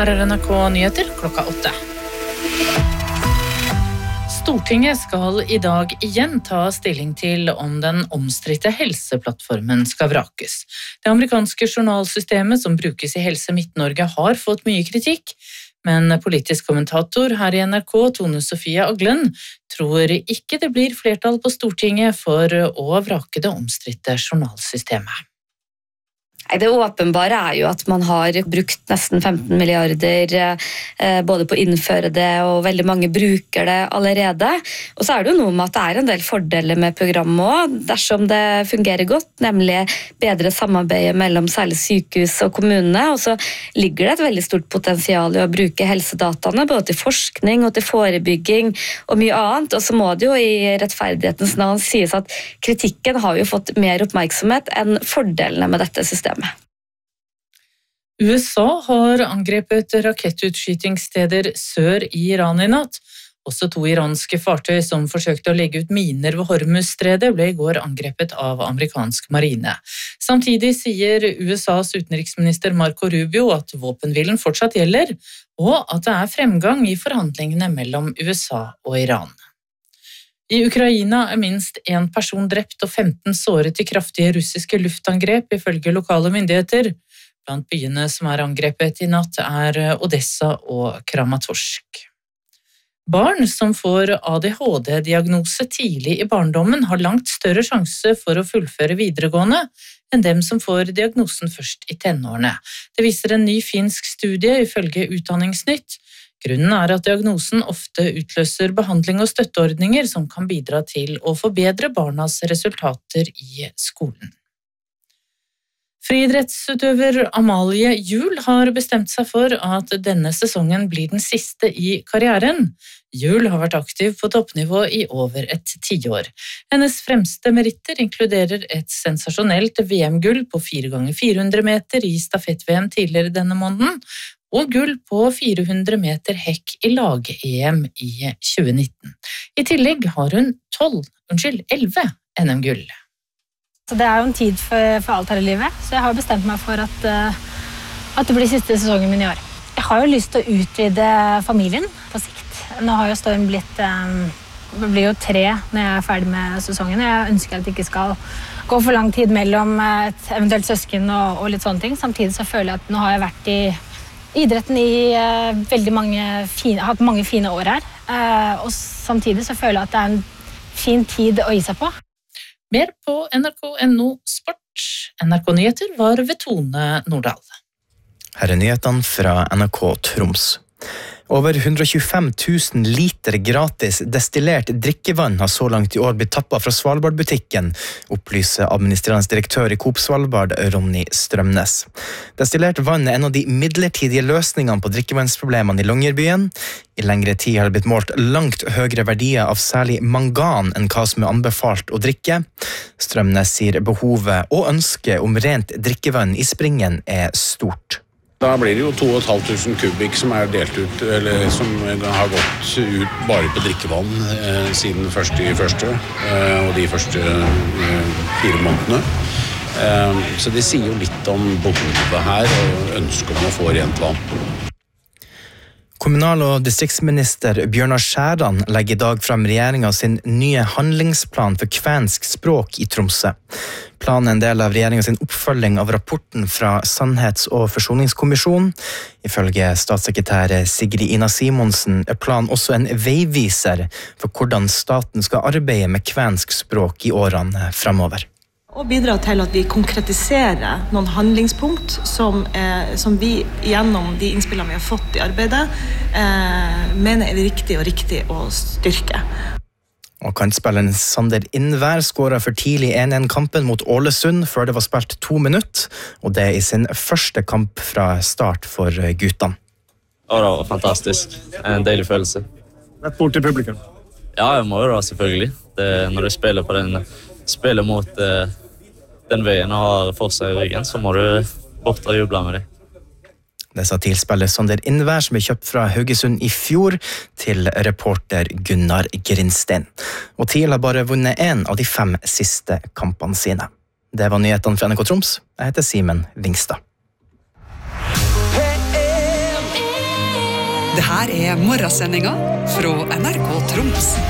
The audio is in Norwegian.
Her NRK Nyheter klokka 8. Stortinget skal i dag igjen ta stilling til om den omstridte helseplattformen skal vrakes. Det amerikanske journalsystemet som brukes i Helse Midt-Norge har fått mye kritikk, men politisk kommentator her i NRK, Tone Sofie Aglen, tror ikke det blir flertall på Stortinget for å vrake det omstridte journalsystemet. Det åpenbare jo at man har brukt nesten 15 milliarder både på å innføre det, og veldig mange bruker det allerede. Og så det jo noe med at det en del fordeler med programmet også, dersom det fungerer godt, nemlig bedre samarbeid mellom særlig sykehus og kommunene. Og så ligger det et veldig stort potensial i å bruke helsedataene, både til forskning og til forebygging og mye annet. Og så må det jo i rettferdighetens navn sies at kritikken har jo fått mer oppmerksomhet enn fordelene med dette systemet. USA har angrepet rakettutskytingssteder sør i Iran i natt. Også 2 iranske fartøy som forsøkte å legge ut miner ved Hormuzstredet ble i går angrepet av amerikansk marine. Samtidig sier USAs utenriksminister Marco Rubio at våpenhvilen fortsatt gjelder, og at det fremgang i forhandlingene mellom USA og Iran. I Ukraina minst 1 person drept og 15 såret i kraftige russiske luftangrep, ifølge lokale myndigheter. Blant byene som angrepet i natt Odessa og Kramatorsk. Barn som får ADHD-diagnose tidlig i barndommen har langt større sjanse for å fullføre videregående enn dem som får diagnosen først i tenårene. Det viser en ny finsk studie ifølge Utdanningsnytt. Grunnen at diagnosen ofte utløser behandling og støtteordninger som kan bidra til å forbedre barnas resultater i skolen. Friidrettsutøver Amalie Juel har bestemt seg for at denne sesongen blir den siste i karrieren. Juel har vært aktiv på toppnivå i over et 10 år. Hennes fremste meritter inkluderer et sensasjonelt VM-gull på 4x400 meter i stafett-VM tidligere denne måneden, og gull på 400 meter hekk i lag-EM i 2019. I tillegg har hun 11 NM-gull. Så det jo en tid for alt her i livet, så jeg har bestemt meg for at det blir siste sesongen min i år. Jeg har jo lyst til å utvide familien på sikt. Nå har jo Storm det blir jo 3 når jeg ferdig med sesongen. Jeg ønsker at det ikke skal gå for lang tid mellom et eventuelt søsken og litt sånne ting. Samtidig så føler jeg at nå har jeg vært i idretten i veldig hatt mange fine år her. Og samtidig så føler jeg at det en fin tid å gi seg på. Mer på NRK.no Sport. NRK Nyheter var ved Tone Nordahl. Her nyhetene fra NRK Troms. Over 125 000 liter gratis destillert drikkevann har så langt i år blitt tappet fra Svalbard-butikken, opplyser administrerende direktør i Coop Svalbard, Ronny Strømnes. Destillert vann en av de midlertidige løsningene på drikkevannsproblemene i Longyearbyen. I lengre tid har det blitt målt langt høyere verdier av særlig mangan enn hva som anbefalt å drikke. Strømnes sier behovet og ønsket om rent drikkevann i Springen stort. Da blir det jo 2500 kubikk som delt ut, eller som har gått ut bare på drikkevann siden 1.1. Og de første 4 månedene. Så det sier jo litt om behovet her og ønsket om å få rent vann. Kommunal- og distriktsminister Bjørnar Skjæran legger i dag frem regjeringen sin nye handlingsplan for kvensk språk i Tromsø. Planen en del av regjeringen sin oppfølging av rapporten fra Sannhets- og forsoningskommisjonen. Ifølge statssekretær Sigrid Ina Simonsen planen også en veiviser for hvordan staten skal arbeide med kvensk språk i årene fremover. Og bidra til at vi konkretiserer noen handlingspunkt som vi gjennom de innspillene vi har fått i arbeidet mener riktig å styrke. Og kantspilleren Sander Innvær skåret for tidlig 1-1-kampen mot Ålesund før det var spilt 2 minutter, og det i sin første kamp fra start for guttene. Det var fantastisk. En deilig følelse. Rett bort til publikum? Ja, jeg må jo da selvfølgelig. Når du spiller mot den veien og har forseg i ryggen, så må du bort og juble med det. Det sa tilspiller Sander Innvær, som kjøpt fra Haugesund i fjor, til reporter Gunnar Grinstein. Og TIL har bare vunnet 1 av de 5 siste kampene sine. Det var nyhetene fra NRK Troms. Jeg heter Simen Vingstad. Det her morgensendinga fra NRK Troms.